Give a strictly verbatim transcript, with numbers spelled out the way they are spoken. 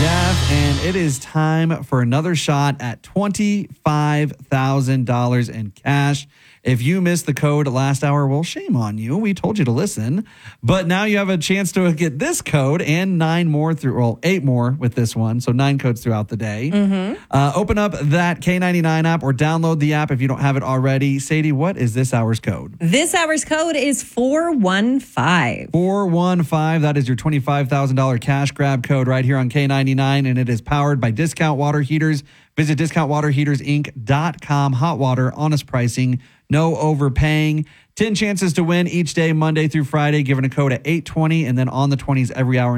Jeff, and it is time for another shot at twenty-five thousand dollars in cash. If you missed the code last hour, well, shame on you. We told you to listen. But now you have a chance to get this code and nine more through, well, eight more with this one. So nine codes throughout the day. Mm-hmm. Uh, open up that K ninety-nine app or download the app if you don't have it already. Sadie, what is this hour's code? This hour's code is four one five. four one five. That is your twenty-five thousand dollars cash grab code right here on K ninety-nine, and it is powered by Discount Water Heaters. Visit discount water heaters inc dot com. Hot water, honest pricing, no overpaying. ten chances to win each day, Monday through Friday, given a code at eight twenty, and then on the twenties every hour.